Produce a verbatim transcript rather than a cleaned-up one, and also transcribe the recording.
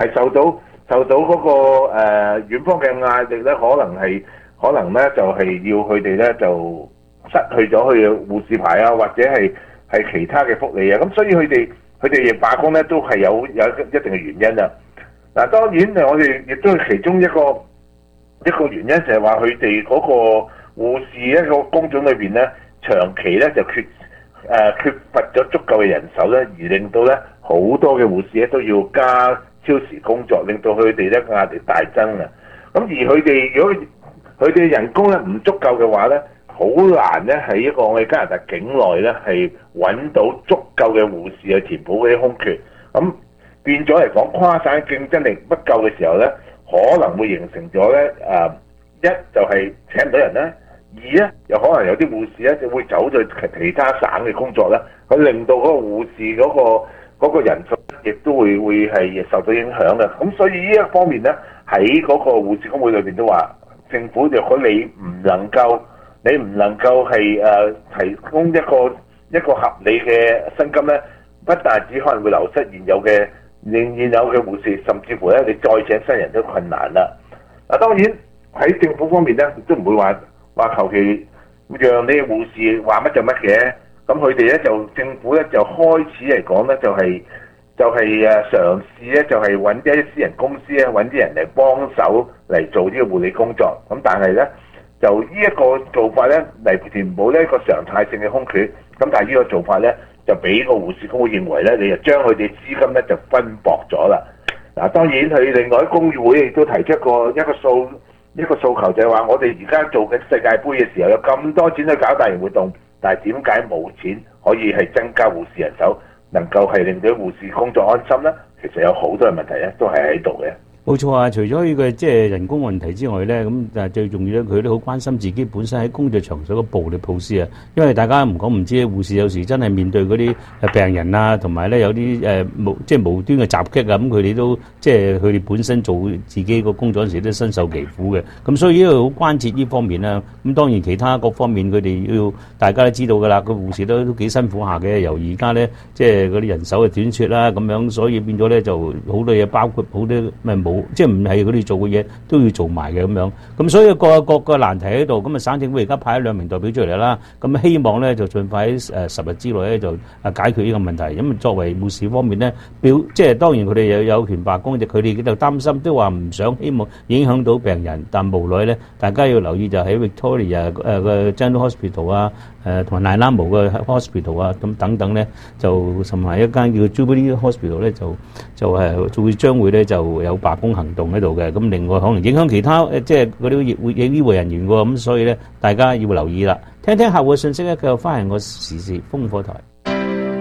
係受到受到嗰、那個誒、呃、院方嘅壓力咧，可能係可能咧就係、是、要佢哋咧就失去咗佢嘅護士牌啊，或者係係其他嘅福利啊，咁所以佢哋佢哋亦罷工咧都係有有一定嘅原因啊。嗱，當然我哋亦都係其中一個一個原因，就係話佢哋嗰個護士一個工種裏邊咧，長期咧就缺誒、呃、缺乏咗足夠嘅人手咧，而令到咧好多嘅護士咧都要加超時工作，令到佢哋咧壓力大增啊！咁而佢哋如果佢哋人工咧唔足夠嘅話咧，好難咧喺一個我哋加拿大境內咧係揾到足夠嘅護士去填補嗰啲空缺。咁變咗嚟講，跨省競爭力不夠嘅時候咧，可能會形成咗咧誒一就係請唔到人啦，二咧又可能有啲護士咧就會走咗其他省嘅工作啦，佢令到嗰個護士嗰、嗰個嗰、嗰個人數亦都會會係受到影響嘅。咁所以呢一方面咧，喺嗰個護士工會裏邊都話，政府如果你唔能夠你唔能夠係誒、呃、提供一個一個合理嘅薪金咧，不但止可能會流失現有嘅現現有嘅護士，甚至乎咧你再請新人都困難啦。嗱，當然喺政府方面咧，都唔會話話求其讓你護士話乜就乜嘅。咁佢哋咧就政府咧就開始嚟講咧，就係、是、就係、是、誒嘗試咧，就係揾一啲私人公司咧揾啲人嚟幫手嚟做呢個護理工作。咁但係咧就呢一個做法咧嚟填補呢一個常態性嘅空缺。咁但係呢個做法咧就俾個護士工會認為咧，你就將佢哋資金咧就分薄咗啦。嗱，當然佢另外工會亦都提出一個一個訴一個訴求，就係話我哋而家做緊世界盃嘅時候有咁多錢去搞大型活動，但係點解冇錢可以係增加護士人手，能夠係令到護士工作安心咧？其實有好多嘅問題咧，都係喺度嘅。 冇錯啊！除咗呢個即係人工問題之外咧，咁但係最重要咧，佢都好關心自己本身喺工作場所嘅暴力措施啊！因為大家唔講唔知，護士有時真係面對嗰啲誒病人啊，同埋咧有啲誒無即係無端嘅襲擊啊，咁佢哋都即係佢哋本身做自己個工作嗰陣時都身受其苦嘅。咁所以呢個好關切呢方面啦。咁當然其他各方面佢哋要大家都知道㗎啦，個護士都都幾辛苦下嘅。由而家咧即係嗰啲人手嘅短缺啦，咁樣所以變咗咧就好多嘢，包括好多咩冇。即係唔係佢哋做嘅嘢都要做埋嘅咁樣，咁所以各個個難題喺度，咁啊省政府而家派咗兩名代表出嚟啦，咁希望咧就盡快喺誒十日之內咧就啊解決呢個問題。咁作為護士方面咧，表即係當然佢哋有有權罷工，就佢哋就擔心都話唔想希望影響到病人，但無奈咧大家要留意就喺 Victoria 誒個 General Hospital 啊，誒同埋 Nanaimo 嘅 Hospital 啊，咁等等咧就甚至一間叫 Jubilee Hospital 咧就就係就會將會咧就有罷工行動喺度嘅。咁另外可能影響其他誒即係嗰啲醫護醫護人員喎，咁所以咧大家要留意啦。聽聽客戶嘅信息咧，繼續翻嚟我時事風火台。